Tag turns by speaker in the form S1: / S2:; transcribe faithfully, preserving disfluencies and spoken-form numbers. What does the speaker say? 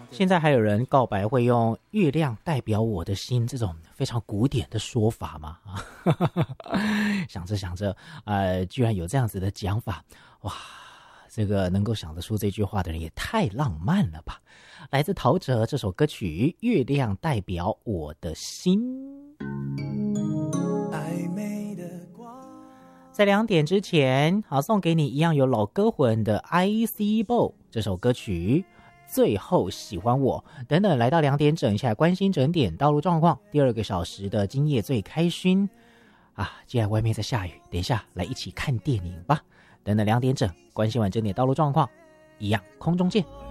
S1: 现在还有人告白会用月亮代表我的心这种非常古典的说法吗？想着想着，呃，居然有这样子的讲法，哇，这个能够想得出这句话的人也太浪漫了吧！来自陶喆这首歌曲《月亮代表我的心》。在两点之前，好送给你一样有老歌魂的 I C Bo 这首歌曲。最后喜欢我等等，来到两点整一下，关心整点道路状况。第二个小时的今夜最开心啊！既然外面在下雨，等一下来一起看电影吧。等等两点整，关心完整点道路状况，一样空中见。